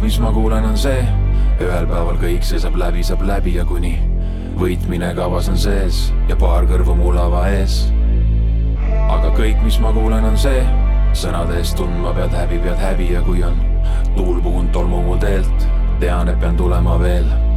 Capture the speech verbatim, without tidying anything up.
mis ma kuulen on see, ühel päeval kõik see saab läbi, saab läbi ja kuni võitmine kavas on sees ja paar kõrvu mu lava ees. Aga kõik, mis ma kuulen on see, sõnade eest tundma pead häbi, pead häbi ja kui on tuul puhunud tolmu mu teelt, tean, et pean tulema veel.